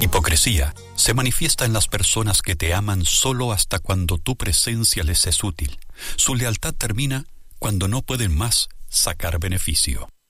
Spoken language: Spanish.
Hipocresía se manifiesta en las personas que te aman solo hasta cuando tu presencia les es útil. Su lealtad termina cuando no pueden más sacar beneficio.